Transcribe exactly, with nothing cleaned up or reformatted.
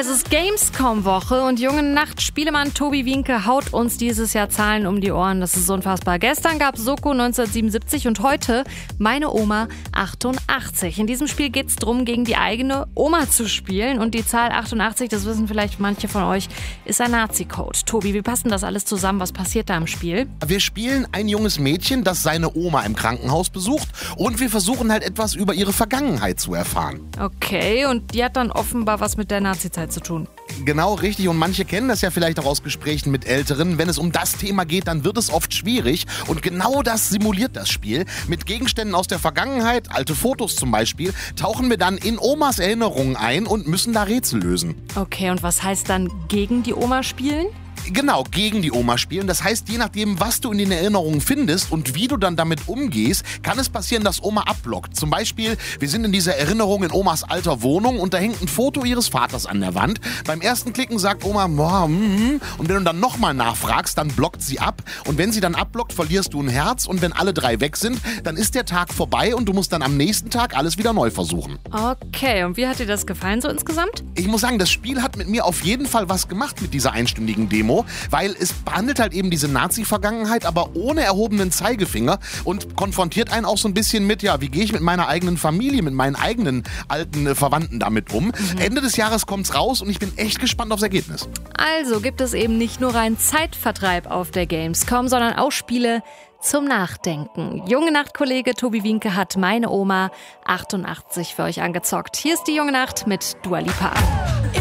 Es ist Gamescom-Woche und junge Nacht-Spielemann Tobi Wienke haut uns dieses Jahr Zahlen um die Ohren. Das ist unfassbar. Gestern gab es Soko neunzehnhundertsiebenundsiebzig und heute meine Oma achtundachtzig. In diesem Spiel geht es darum, gegen die eigene Oma zu spielen. Und die Zahl achtundachtzig, das wissen vielleicht manche von euch, ist ein Nazi-Code. Tobi, wie passt denn das alles zusammen? Was passiert da im Spiel? Wir spielen ein junges Mädchen, das seine Oma im Krankenhaus besucht. Und wir versuchen halt etwas über ihre Vergangenheit zu erfahren. Okay, und die hat dann offenbar was mit der Nazi-Zeit zu tun. Genau, richtig. Und manche kennen das ja vielleicht auch aus Gesprächen mit Älteren. Wenn es um das Thema geht, dann wird es oft schwierig. Und genau das simuliert das Spiel. Mit Gegenständen aus der Vergangenheit, alte Fotos zum Beispiel, tauchen wir dann in Omas Erinnerungen ein und müssen da Rätsel lösen. Okay, und was heißt dann gegen die Oma spielen? Genau, gegen die Oma spielen. Das heißt, je nachdem, was du in den Erinnerungen findest und wie du dann damit umgehst, kann es passieren, dass Oma abblockt. Zum Beispiel, wir sind in dieser Erinnerung in Omas alter Wohnung und da hängt ein Foto ihres Vaters an der Wand. Beim ersten Klicken sagt Oma, boah, mm, und wenn du dann nochmal nachfragst, dann blockt sie ab. Und wenn sie dann abblockt, verlierst du ein Herz. Und wenn alle drei weg sind, dann ist der Tag vorbei und du musst dann am nächsten Tag alles wieder neu versuchen. Okay, und wie hat dir das gefallen so insgesamt? Ich muss sagen, das Spiel hat mit mir auf jeden Fall was gemacht mit dieser einstündigen Demo. Weil es behandelt halt eben diese Nazi-Vergangenheit, aber ohne erhobenen Zeigefinger und konfrontiert einen auch so ein bisschen mit, ja, wie gehe ich mit meiner eigenen Familie, mit meinen eigenen alten äh, Verwandten damit um. Mhm. Ende des Jahres kommt's raus und ich bin echt gespannt aufs Ergebnis. Also gibt es eben nicht nur rein Zeitvertreib auf der Gamescom, sondern auch Spiele zum Nachdenken. Junge Nacht-Kollege Tobi Wienke hat meine Oma achtundachtzig für euch angezockt. Hier ist die Junge Nacht mit Dua Lipa.